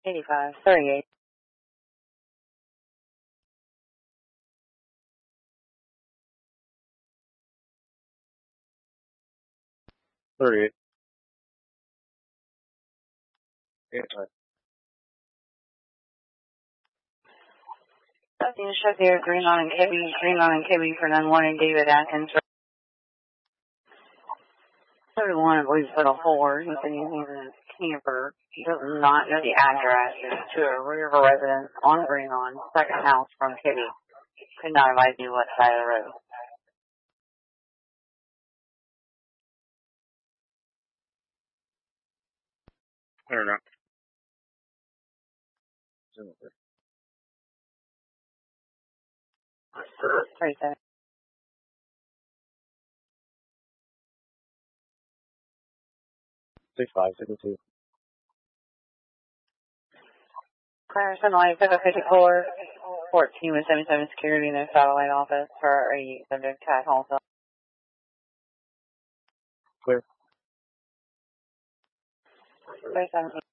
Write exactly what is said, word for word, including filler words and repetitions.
eighty-five, thirty-eight. thirty-eight. eighty-five. Nothing shows here, green on and K B, green on and K B for nine one and David Atkins. thirty-one, I believe, for the four. He's been using the camper. He does not know the address. It's to a River residence on Green on, second house from Kitty. Could not advise you what side of the road. I don't know. thirty-seven. six five, sixty-two. Clarence and Light, fifty-four, fourteen with seventy-seven security in their satellite office for a subject cat also. Clear. thirty-seven.